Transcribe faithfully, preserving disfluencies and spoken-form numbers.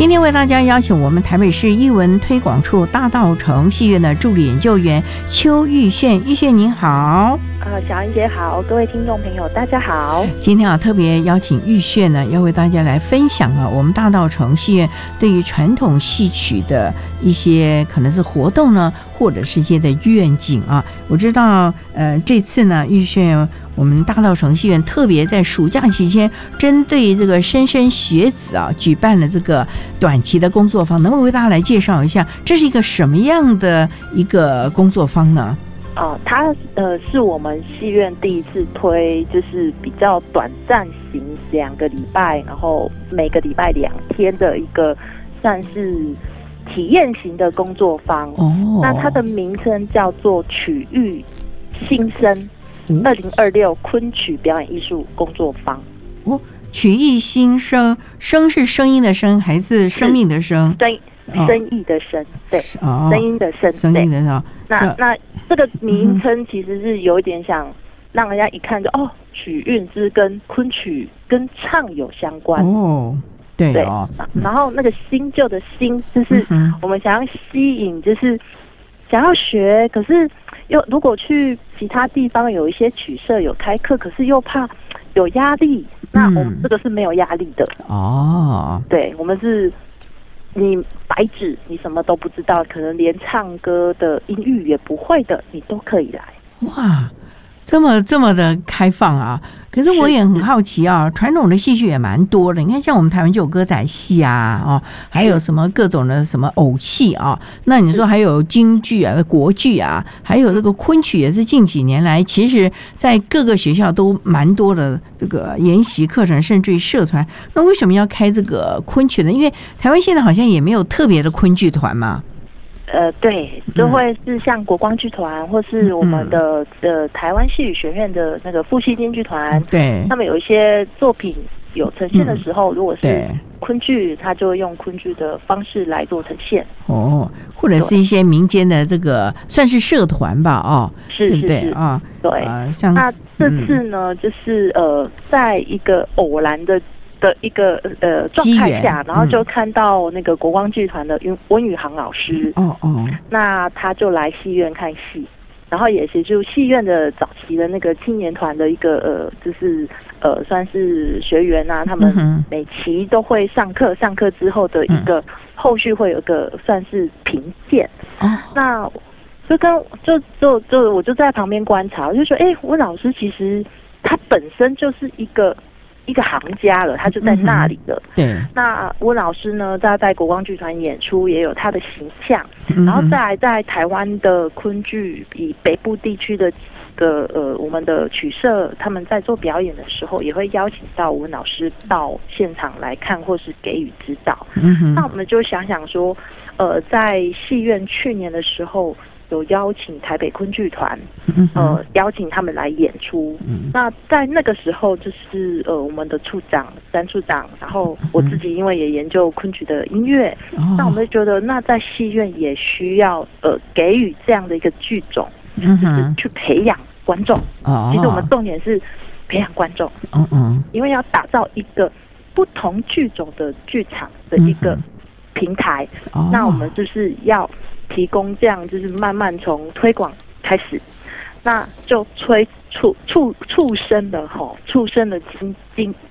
今天为大家邀请我们台北市艺文推广处大稻埕戏院的助理研究员邱玉炫，玉炫您好。 呃，小英姐好，各位听众朋友大家好。 今天啊，特别邀请玉炫呢，要为大家来分享啊，我们大稻埕戏院对于传统戏曲的一些可能是活动呢，或者是一些的愿景啊。我知道，呃，这次呢，玉炫我们大稻埕戏院特别在暑假期间，针对这个莘莘学子啊，举办了这个短期的工作坊，能不能为大家来介绍一下，这是一个什么样的一个工作坊呢？ 哦，它呃是我们戏院第一次推，就是比较短暂型，两个礼拜，然后每个礼拜两天的一个算是体验型的工作坊。哦，那它的名称叫做曲艺新生二零二六昆曲表演艺术工作坊。 哦，曲艺新生，生是声音的声还是生命的生？ 声生意的生，对，哦、声音的声， 声音的声。 那那这个名称其实是有一点想让人家一看就哦，曲韵是跟昆曲跟唱有相关哦，对对哦。 然后那个新旧的新，就是我们想要吸引，就是想要学，可是又如果去其他地方有一些曲社有开课，可是又怕有压力，那我们这个是没有压力的哦。对，我们是。你白纸，你什么都不知道，可能连唱歌的音域也不会的，你都可以来。 哇，这么这么的开放啊！可是我也很好奇啊，传统的戏剧也蛮多的。你看，像我们台湾就有歌仔戏啊，哦，还有什么各种的什么偶戏啊。那你说还有京剧啊、国剧啊，还有这个昆曲，也是近几年来，其实在各个学校都蛮多的这个研习课程，甚至于社团。那为什么要开这个昆曲呢？因为台湾现在好像也没有特别的昆剧团嘛。 呃，对，就会是像国光剧团，或是我们的、嗯、呃台湾戏曲学院的那个复戏京剧团， 对， 他们有一些作品有呈现的时候，嗯、如果是昆剧，他就会用昆剧的方式来做呈现。 哦，或者是一些民间的这个算是社团吧，哦， 是对不对啊？对， 呃、像那这次呢，嗯、就是呃，在一个偶然的。的一个呃状态下，然后就看到那个国光剧团的温宇航老师，哦哦，那他就来戏院看戏，然后也协助戏院的早期的那个青年团的一个呃，就是呃算是学员啊，他们每期都会上课，上课之后的一个后续会有一个算是评鉴，哦，那就跟就就就我就在旁边观察，我就说，哎，温老师其实他本身就是一个。一个行家了，他就在那里了。嗯、对，那温老师呢，他在国光剧团演出也有他的形象，嗯、然后再来在台湾的昆剧，以北部地区的个呃我们的曲社，他们在做表演的时候，也会邀请到温老师到现场来看，或是给予指导。嗯、那我们就想想说，呃，在戏院去年的时候。有邀请台北昆剧团，呃，邀请他们来演出。嗯、那在那个时候，就是呃，我们的处长詹处长，然后我自己因为也研究昆曲的音乐，嗯、那我们就觉得，那在戏院也需要呃给予这样的一个剧种，嗯、就是去培养观众。哦、其实我们重点是培养观众，嗯嗯，因为要打造一个不同剧种的剧场的一个平台，嗯、那我们就是要。提供这样就是慢慢从推广开始，那就催促促促生的吼，促生的经经